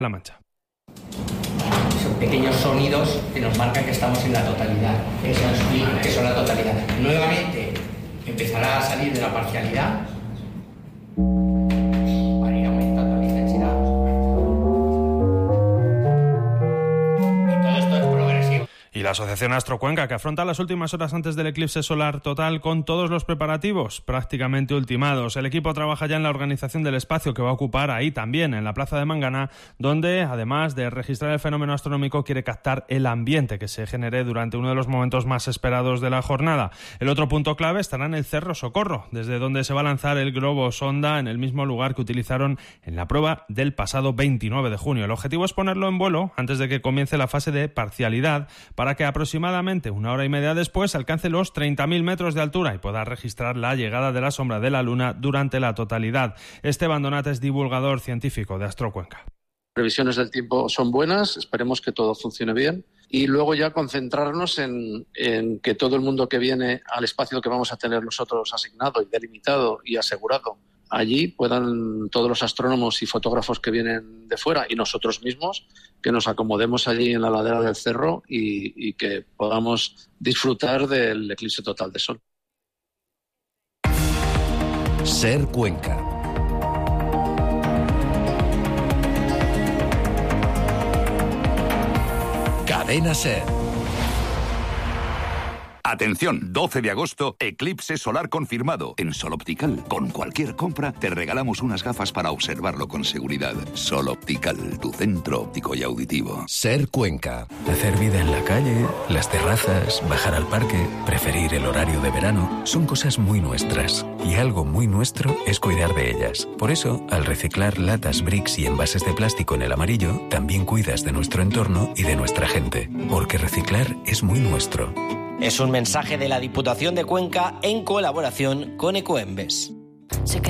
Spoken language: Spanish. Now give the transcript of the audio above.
La Mancha. Son pequeños sonidos que nos marcan que estamos en la totalidad. Eso nos explica que son la totalidad. Nuevamente empezará a salir de la parcialidad para ir aumentando la intensidad. Y todo esto es progresivo. Y la Asociación Astrocuenca, que afronta las últimas horas antes del eclipse solar total con todos los preparativos prácticamente ultimados. El equipo trabaja ya en la organización del espacio que va a ocupar ahí también, en la plaza de Mangana, donde, además de registrar el fenómeno astronómico, quiere captar el ambiente que se genere durante uno de los momentos más esperados de la jornada. El otro punto clave estará en el Cerro Socorro, desde donde se va a lanzar el globo sonda en el mismo lugar que utilizaron en la prueba del pasado 29 de junio. El objetivo es ponerlo en vuelo antes de que comience la fase de parcialidad, para que aproximadamente una hora y media después alcance los 30.000 metros de altura y pueda registrar la llegada de la sombra de la Luna durante la totalidad. Esteban Donat es divulgador científico de Astrocuenca. Previsiones del tiempo son buenas, esperemos que todo funcione bien y luego ya concentrarnos en que todo el mundo que viene al espacio que vamos a tener nosotros asignado y delimitado y asegurado allí puedan, todos los astrónomos y fotógrafos que vienen de fuera y nosotros mismos, que nos acomodemos allí en la ladera del cerro y que podamos disfrutar del eclipse total de sol. Ser Cuenca. Cadena Ser. Atención, 12 de agosto, eclipse solar confirmado en Sol Optical. Con cualquier compra te regalamos unas gafas para observarlo con seguridad. Sol Optical, tu centro óptico y auditivo. Ser Cuenca. Hacer vida en la calle, las terrazas, bajar al parque, preferir el horario de verano, son cosas muy nuestras. Y algo muy nuestro es cuidar de ellas. Por eso, al reciclar latas, bricks y envases de plástico en el amarillo, también cuidas de nuestro entorno y de nuestra gente. Porque reciclar es muy nuestro. Es un mensaje de la Diputación de Cuenca en colaboración con Ecoembes.